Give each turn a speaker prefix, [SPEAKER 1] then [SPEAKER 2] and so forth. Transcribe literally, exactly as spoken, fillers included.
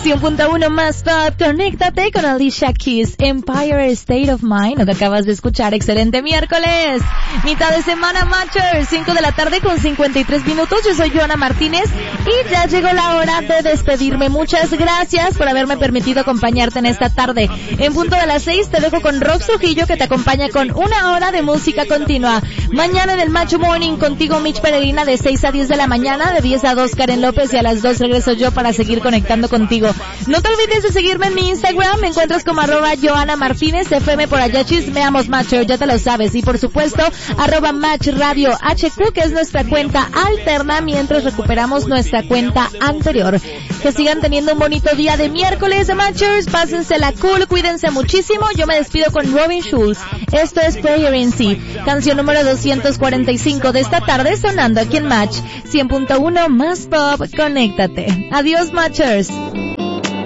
[SPEAKER 1] cien punto uno más Pop, conéctate con Alicia Keys, Empire State of Mind, lo que acabas de escuchar. Excelente miércoles, mitad de semana, Matchers, cinco de la tarde con cincuenta y tres minutos. Yo soy Joana Martínez y ya llegó la hora de despedirme. Muchas gracias por haberme permitido acompañarte en esta tarde. En punto de las seis te dejo con Rob Trujillo, que te acompaña con una hora de música continua. Mañana en el Macho Morning contigo, Mitch Peregrina, de seis a diez de la mañana, de diez a dos Karen López, y a las dos regreso yo para seguir conectando contigo. No te olvides de seguirme en mi Instagram, me encuentras como arroba Joana Martínez F M, por allá chismeamos, Matcher, ya te lo sabes. Y por supuesto, arroba Match Radio H Q, que es nuestra cuenta alterna mientras recuperamos nuestra cuenta anterior. Que sigan teniendo un bonito día de miércoles, Matchers, pásensela cool, cuídense muchísimo. Yo me despido con Robin Schulz. Esto es Prayer in Sea, canción número doscientos cuarenta y cinco de esta tarde, sonando aquí en Match cien punto uno más Pop, conéctate. Adiós, Matchers.